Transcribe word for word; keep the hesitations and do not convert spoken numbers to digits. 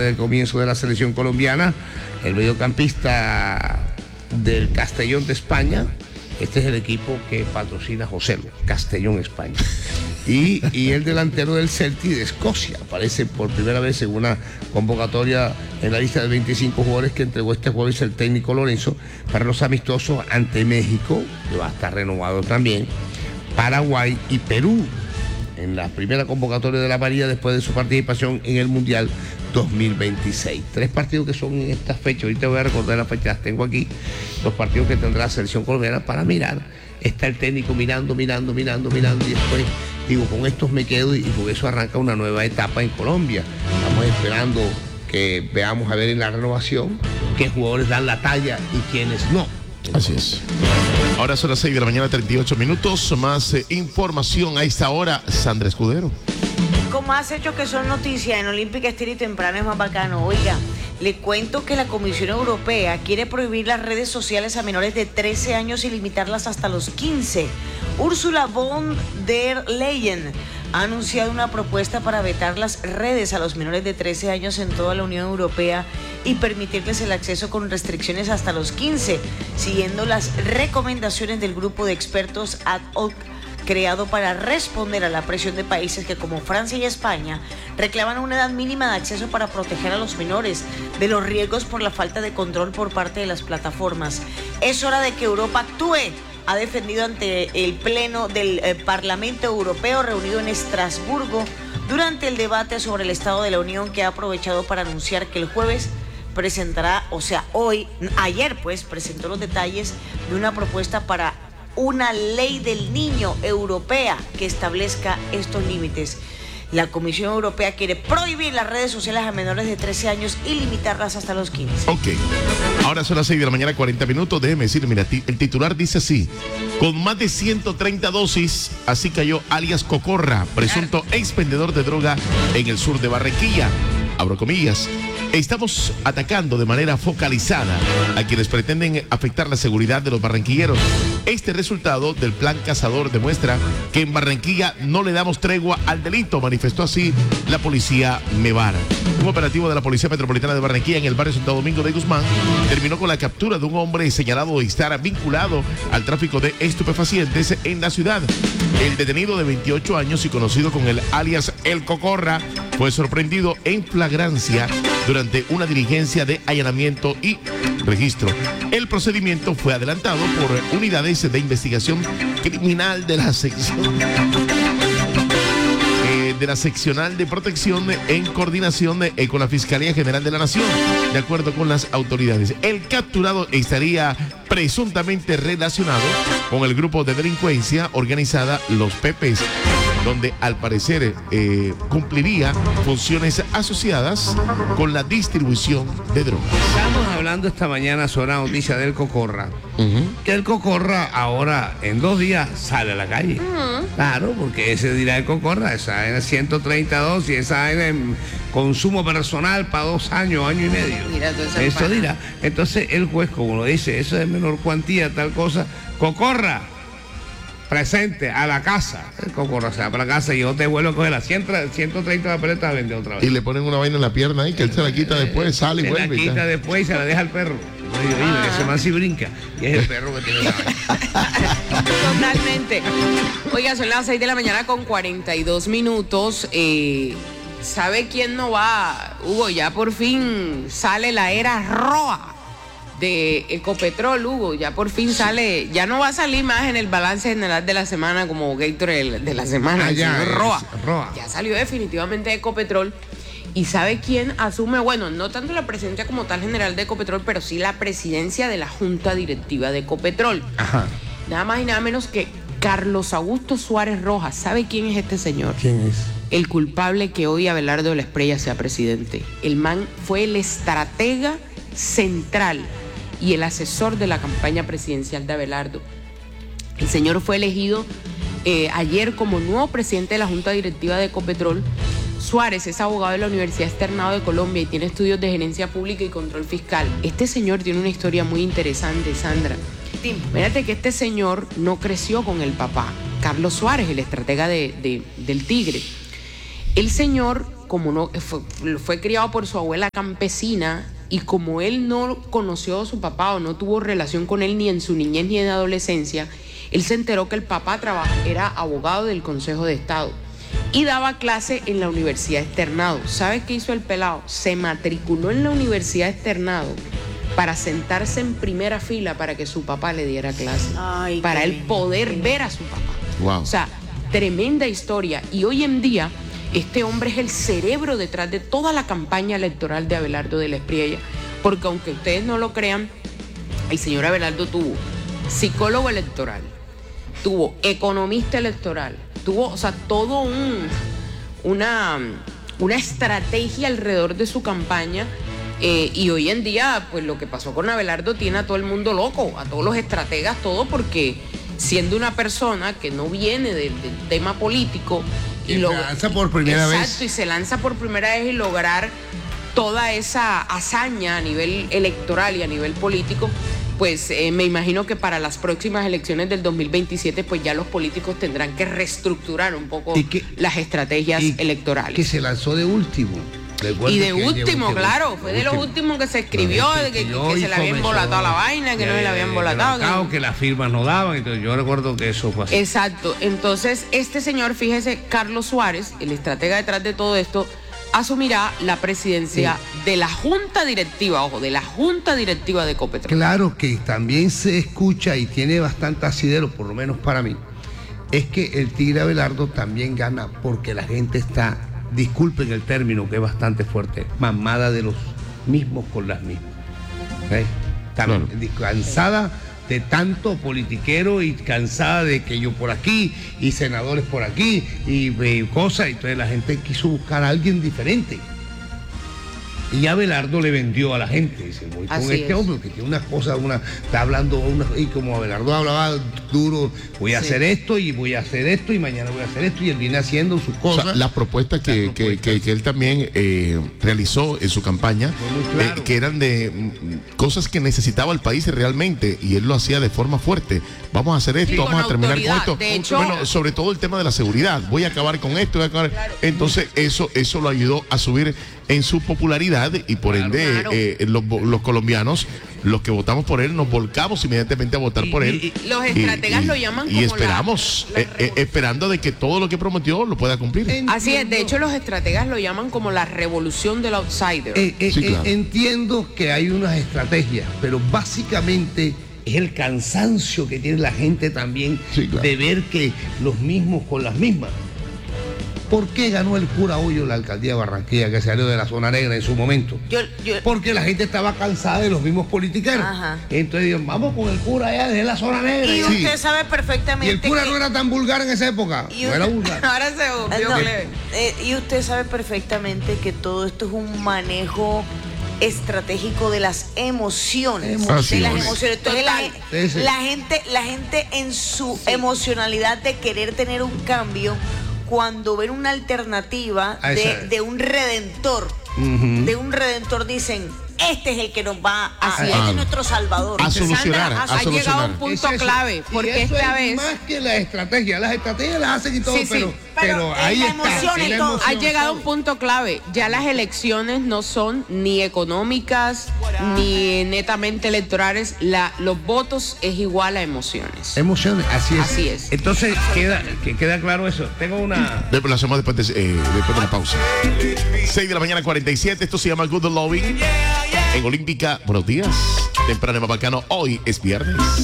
del comienzo de la selección colombiana, el mediocampista del Castellón de España. Este es el equipo que patrocina Joselo, Castellón España. Y, y el delantero del Celtic de Escocia. Aparece por primera vez en una convocatoria en la lista de veinticinco jugadores que entregó este jueves el técnico Lorenzo para los amistosos ante México, que va a estar renovado también, Paraguay y Perú, en la primera convocatoria de la María después de su participación en el Mundial dos mil veintiséis. Tres partidos que son en esta fecha. Ahorita voy a recordar las fechas, tengo aquí los partidos que tendrá la selección colombiana para mirar. Está el técnico mirando, mirando, mirando, mirando y después digo, con estos me quedo y con eso arranca una nueva etapa en Colombia. Estamos esperando que veamos a ver en la renovación qué jugadores dan la talla y quiénes no. Así es. Ahora son las seis de la mañana, treinta y ocho minutos. Más eh, información a esta hora, Sandra Escudero. Como has hecho que son noticias en Olímpica Estéreo y Temprano es más bacano. Oiga, le cuento que la Comisión Europea quiere prohibir las redes sociales a menores de trece años y limitarlas hasta los quince. Ursula von der Leyen ha anunciado una propuesta para vetar las redes a los menores de trece años en toda la Unión Europea y permitirles el acceso con restricciones hasta los quince, siguiendo las recomendaciones del grupo de expertos ad hoc creado para responder a la presión de países que, como Francia y España, reclaman una edad mínima de acceso para proteger a los menores de los riesgos por la falta de control por parte de las plataformas. Es hora de que Europa actúe, ha defendido ante el Pleno del eh, Parlamento Europeo reunido en Estrasburgo durante el debate sobre el Estado de la Unión, que ha aprovechado para anunciar que el jueves presentará, o sea, hoy, ayer pues, presentó los detalles de una propuesta para una ley del niño europea que establezca estos límites. La Comisión Europea quiere prohibir las redes sociales a menores de trece años y limitarlas hasta los quince. Ok, ahora son las seis de la mañana, cuarenta minutos. Déjeme decir, mira, el titular dice así: con más de ciento treinta dosis, así cayó alias Cocorra, presunto expendedor de droga en el sur de Barranquilla. Abro comillas. Estamos atacando de manera focalizada a quienes pretenden afectar la seguridad de los barranquilleros. Este resultado del plan cazador demuestra que en Barranquilla no le damos tregua al delito, manifestó así la policía Mevar. Un operativo de la Policía Metropolitana de Barranquilla en el barrio Santo Domingo de Guzmán terminó con la captura de un hombre señalado de estar vinculado al tráfico de estupefacientes en la ciudad. El detenido de veintiocho años y conocido con el alias El Cocorra fue sorprendido en flagrancia durante una diligencia de allanamiento y registro. El procedimiento fue adelantado por unidades de investigación criminal de la sección eh, de la seccional de protección en coordinación eh, con la Fiscalía General de la Nación, de acuerdo con las autoridades. El capturado estaría presuntamente relacionado con el grupo de delincuencia organizada Los Pepes, donde al parecer eh, cumpliría funciones asociadas con la distribución de drogas. Estamos hablando esta mañana sobre la noticia del Cocorra, uh-huh. que el Cocorra ahora en dos días sale a la calle. Uh-huh. Claro, porque ese dirá el Cocorra, esa es ciento treinta dosis, esa es en consumo personal para dos años, año y medio. Mira, eso dirá. Entonces el juez, como lo dice, eso es menor cuantía, tal cosa, Cocorra, presente a la casa. El Cocorra se va para la casa y yo te vuelvo a coger las ciento treinta papeletas a vender otra vez. Y le ponen una vaina en la pierna ahí que él se la quita después, sale y se vuelve. Se la quita después y se la deja al perro. Ah. Ese man sí brinca. Y es el perro que tiene la vaina. Totalmente. Oiga, son las seis de la mañana con cuarenta y dos minutos. Eh, ¿Sabe quién no va? Hugo, ya por fin sale la era roja de Ecopetrol, Hugo, ya por fin sale, ya no va a salir más en el balance general de la semana como Gatorade de la semana, ah, ya, sino Roa. Roa. Ya salió definitivamente Ecopetrol. ¿Y sabe quién asume? Bueno, no tanto la presidencia como tal general de Ecopetrol, pero sí la presidencia de la Junta Directiva de Ecopetrol. Ajá. Nada más y nada menos que Carlos Augusto Suárez Rojas. ¿Sabe quién es este señor? ¿Quién es? El culpable que hoy Abelardo de la Espriella sea presidente. El man fue el estratega central y el asesor de la campaña presidencial de Abelardo. El señor fue elegido eh, ayer como nuevo presidente de la Junta Directiva de Ecopetrol. Suárez es abogado de la Universidad Externado de Colombia y tiene estudios de gerencia pública y control fiscal. Este señor tiene una historia muy interesante, Sandra. Fíjate que este señor no creció con el papá, Carlos Suárez, el estratega de, de, del Tigre. El señor como no, fue, fue criado por su abuela campesina, y como él no conoció a su papá o no tuvo relación con él ni en su niñez ni en adolescencia, él se enteró que el papá trabaja, era abogado del Consejo de Estado y daba clase en la Universidad Externado. ¿Sabes qué hizo el pelado? Se matriculó en la Universidad Externado para sentarse en primera fila para que su papá le diera clase. Ay, para él lindo. poder ver a su papá. Wow. O sea, tremenda historia. Y hoy en día, este hombre es el cerebro detrás de toda la campaña electoral de Abelardo de la Espriella. Porque aunque ustedes no lo crean, el señor Abelardo tuvo psicólogo electoral, tuvo economista electoral, tuvo, o sea, todo un, una, una estrategia alrededor de su campaña. Eh, y hoy en día, pues lo que pasó con Abelardo tiene a todo el mundo loco, a todos los estrategas, todo, porque siendo una persona que no viene del, del tema político y, Y lo se lanza por primera vez. Exacto, y se lanza por primera vez y lograr toda esa hazaña a nivel electoral y a nivel político, pues eh, me imagino que para las próximas elecciones del dos mil veintisiete, pues ya los políticos tendrán que reestructurar un poco Y que- las estrategias y electorales. Que se lanzó de último. Recuerda Y de que último, claro, fue de los último. últimos que se escribió, No, de que, escribió que y se le había comenzó, embolatado la vaina, que no se le había embolatado. embolatado, que- que las firmas no daban. Entonces yo recuerdo que eso fue así. Exacto. Entonces, este señor, fíjese, Carlos Suárez, el estratega detrás de todo esto, asumirá la presidencia de la Junta Directiva, ojo, de la Junta Directiva de Ecopetrol. Claro que también se escucha y tiene bastante asidero, por lo menos para mí, es que el Tigre Abelardo también gana porque la gente está, disculpen el término que es bastante fuerte, mamada de los mismos con las mismas. ¿Eh? También, cansada de tanto politiquero y cansada de que yo por aquí y senadores por aquí y, y cosas, entonces la gente quiso buscar a alguien diferente. Y Abelardo le vendió a la gente, dice, voy con Así este es. hombre que tiene unas cosas, una, está hablando, una, y como Abelardo hablaba duro, voy a Sí. hacer esto y voy a hacer esto y mañana voy a hacer esto, y él viene haciendo sus O cosas. sea, las propuestas que, Las que- propuestas. que- que él también eh, realizó en su campaña, Fue muy claro. eh, que eran de mm, cosas que necesitaba el país realmente, y él lo hacía de forma fuerte. Vamos a hacer esto, Sí, vamos con a terminar autoridad. con esto. De hecho- bueno, sobre todo el tema de la seguridad. Voy a acabar con esto. Voy a acabar. Entonces, eso, eso lo ayudó a subir en su popularidad, y por Claro. ende, Claro. eh, los, los colombianos, los que votamos por él, nos volcamos inmediatamente a votar Y- por y- él. y- Los estrategas lo llaman y como esperamos, la- la eh, eh, revolución. esperando de que todo lo que prometió lo pueda cumplir. Así es, de Entiendo. hecho los estrategas lo llaman como la revolución del outsider. Eh, eh, Sí, eh, claro. entiendo que hay unas estrategias, pero básicamente es el cansancio que tiene la gente también Sí, claro. de ver que los mismos con las mismas. ¿Por qué ganó el cura Hoyo la alcaldía de Barranquilla, que salió de la zona negra en su momento? Yo, yo, Porque la gente estaba cansada de los mismos politiqueros. Ajá. Entonces dijeron, vamos con el cura allá de la zona negra. y ya. usted sabe perfectamente Y el cura que- no era tan vulgar en esa época. Y No era usted- vulgar. Ahora se Ah, volvió no, leve. eh, y usted sabe perfectamente que todo esto es un manejo estratégico de las emociones, Así de las es. emociones. Entonces la, Total. Sí, sí. la gente, la gente en su emocionalidad de querer tener un cambio, cuando ven una alternativa Ah, esa de, es. de un redentor, Ujú. de un redentor, dicen, este es el que nos va a, Así este es. es nuestro salvador. A solucionar, Sandra, a ha, ha llegado solucionar. a un punto Es eso. clave, Y porque eso esta es vez más que la estrategia, las estrategias las hacen y todo, Sí, sí. pero, Pero pero es ahí la está. emoción es y la todo. emoción, ha llegado a un todo. punto clave. Ya las elecciones no son ni económicas ni netamente electorales. La, los votos es igual a emociones. Emociones, así es. Así es. Entonces, queda, que queda claro eso. Tengo una. Después lo hacemos después de, eh, después de la pausa. seis de la mañana, cuarenta y siete. Esto se llama Good Loving. En Olímpica, buenos días. Temprano en Mapacano. Hoy es viernes.